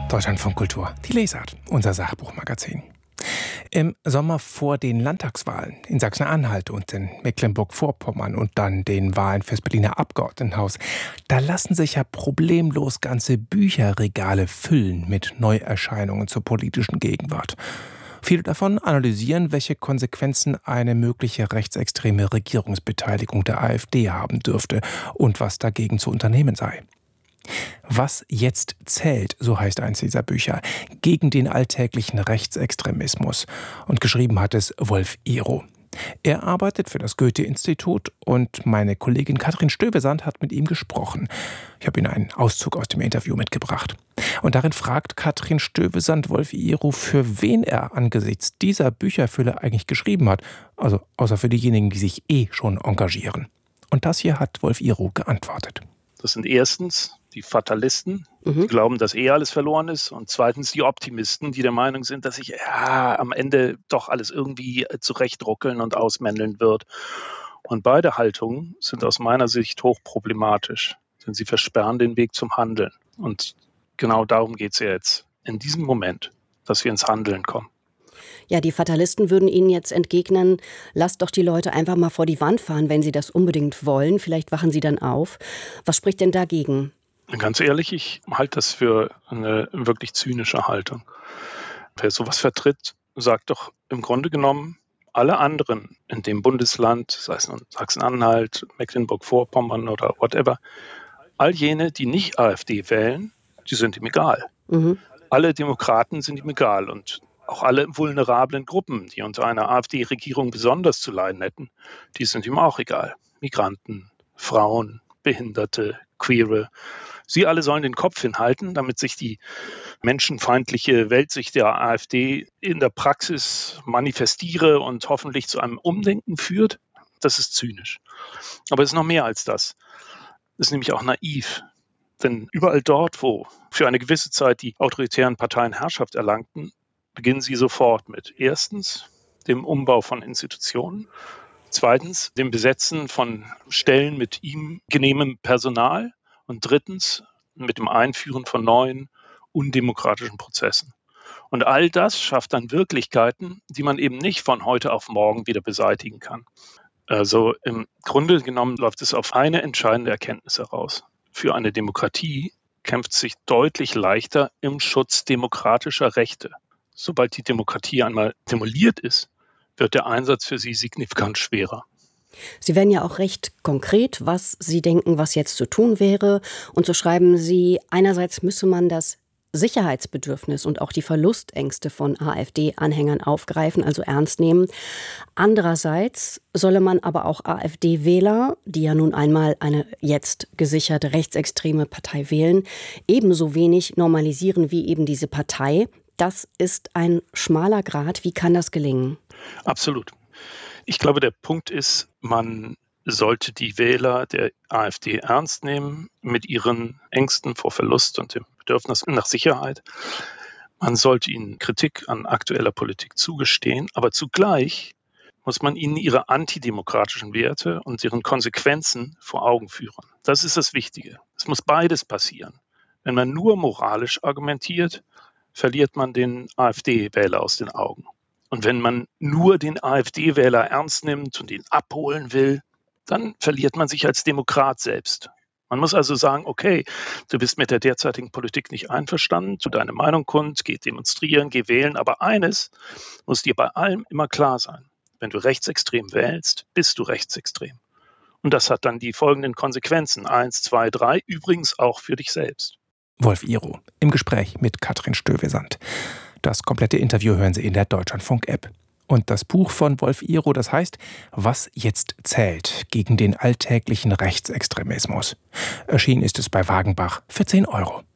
Deutschlandfunk Kultur, die Lesart, unser Sachbuchmagazin. Im Sommer vor den Landtagswahlen in Sachsen-Anhalt und in Mecklenburg-Vorpommern und dann den Wahlen fürs Berliner Abgeordnetenhaus, da lassen sich ja problemlos ganze Bücherregale füllen mit Neuerscheinungen zur politischen Gegenwart. Viele davon analysieren, welche Konsequenzen eine mögliche rechtsextreme Regierungsbeteiligung der AfD haben dürfte und was dagegen zu unternehmen sei. Was jetzt zählt, so heißt eins dieser Bücher, gegen den alltäglichen Rechtsextremismus. Und geschrieben hat es Wolf Iro. Er arbeitet für das Goethe-Institut und meine Kollegin Katrin Stövesand hat mit ihm gesprochen. Ich habe Ihnen einen Auszug aus dem Interview mitgebracht. Und darin fragt Katrin Stövesand Wolf Iro, für wen er angesichts dieser Bücherfülle eigentlich geschrieben hat. Also außer für diejenigen, die sich schon engagieren. Und das hier hat Wolf Iro geantwortet. Das sind erstens die Fatalisten, die glauben, dass alles verloren ist. Und zweitens die Optimisten, die der Meinung sind, dass sich am Ende doch alles irgendwie zurechtruckeln und ausmändeln wird. Und beide Haltungen sind aus meiner Sicht hochproblematisch, denn sie versperren den Weg zum Handeln. Und genau darum geht es ja jetzt, in diesem Moment, dass wir ins Handeln kommen. Ja, die Fatalisten würden Ihnen jetzt entgegnen, lasst doch die Leute einfach mal vor die Wand fahren, wenn sie das unbedingt wollen. Vielleicht wachen sie dann auf. Was spricht denn dagegen? Ganz ehrlich, ich halte das für eine wirklich zynische Haltung. Wer sowas vertritt, sagt doch im Grunde genommen, alle anderen in dem Bundesland, sei es nun Sachsen-Anhalt, Mecklenburg-Vorpommern oder whatever, all jene, die nicht AfD wählen, die sind ihm egal. Alle Demokraten sind ihm egal und auch alle vulnerablen Gruppen, die unter einer AfD-Regierung besonders zu leiden hätten, die sind ihm auch egal. Migranten, Frauen, Behinderte, Queere. Sie alle sollen den Kopf hinhalten, damit sich die menschenfeindliche Weltsicht der AfD in der Praxis manifestiere und hoffentlich zu einem Umdenken führt. Das ist zynisch. Aber es ist noch mehr als das. Es ist nämlich auch naiv. Denn überall dort, wo für eine gewisse Zeit die autoritären Parteien Herrschaft erlangten, beginnen sie sofort mit erstens dem Umbau von Institutionen, zweitens dem Besetzen von Stellen mit ihm genehmem Personal und drittens mit dem Einführen von neuen, undemokratischen Prozessen. Und all das schafft dann Wirklichkeiten, die man eben nicht von heute auf morgen wieder beseitigen kann. Also im Grunde genommen läuft es auf eine entscheidende Erkenntnis heraus. Für eine Demokratie kämpft sich deutlich leichter im Schutz demokratischer Rechte. Sobald die Demokratie einmal demoliert ist, wird der Einsatz für sie signifikant schwerer. Sie werden ja auch recht konkret, was Sie denken, was jetzt zu tun wäre. Und so schreiben Sie, einerseits müsse man das Sicherheitsbedürfnis und auch die Verlustängste von AfD-Anhängern aufgreifen, also ernst nehmen. Andererseits solle man aber auch AfD-Wähler, die ja nun einmal eine jetzt gesicherte rechtsextreme Partei wählen, ebenso wenig normalisieren wie eben diese Partei. Das ist ein schmaler Grat. Wie kann das gelingen? Absolut. Ich glaube, der Punkt ist, man sollte die Wähler der AfD ernst nehmen mit ihren Ängsten vor Verlust und dem Bedürfnis nach Sicherheit. Man sollte ihnen Kritik an aktueller Politik zugestehen, aber zugleich muss man ihnen ihre antidemokratischen Werte und deren Konsequenzen vor Augen führen. Das ist das Wichtige. Es muss beides passieren. Wenn man nur moralisch argumentiert, verliert man den AfD-Wähler aus den Augen. Und wenn man nur den AfD-Wähler ernst nimmt und ihn abholen will, dann verliert man sich als Demokrat selbst. Man muss also sagen, okay, du bist mit der derzeitigen Politik nicht einverstanden, tu deine Meinung kund, geh demonstrieren, geh wählen, aber eines muss dir bei allem immer klar sein. Wenn du rechtsextrem wählst, bist du rechtsextrem. Und das hat dann die folgenden Konsequenzen. 1, 2, 3, übrigens auch für dich selbst. Wolf Iro im Gespräch mit Katrin Stövesand. Das komplette Interview hören Sie in der Deutschlandfunk-App. Und das Buch von Wolf Iro, das heißt Was jetzt zählt gegen den alltäglichen Rechtsextremismus. Erschienen ist es bei Wagenbach für 10 €.